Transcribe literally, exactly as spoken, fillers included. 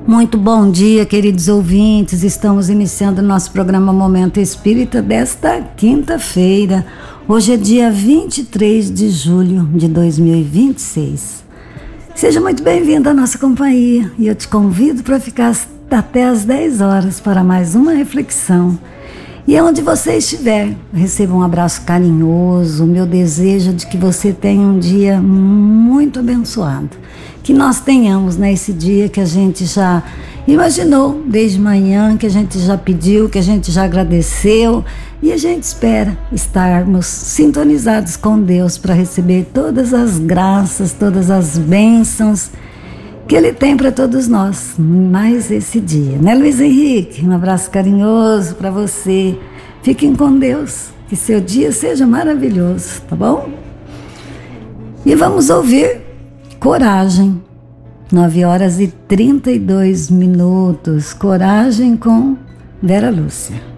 Muito bom dia, queridos ouvintes. Estamos iniciando nosso programa Momento Espírita desta quinta-feira. Hoje é dia vinte e três de julho de dois mil e vinte e seis. Seja muito bem-vindo à nossa companhia e eu te convido para ficar até às dez horas para mais uma reflexão. E onde você estiver, receba um abraço carinhoso. O meu desejo é de que você tenha um dia muito abençoado. Que nós tenhamos nesse dia que a gente já imaginou desde manhã, que a gente já pediu, que a gente já agradeceu. E a gente espera estarmos sintonizados com Deus para receber todas as graças, todas as bênçãos que Ele tem para todos nós, mais esse dia, né, Luiz Henrique? Um abraço carinhoso para você. Fiquem com Deus, que seu dia seja maravilhoso, tá bom? E vamos ouvir Coragem, nove horas e trinta e dois minutos. Coragem com Vera Lúcia.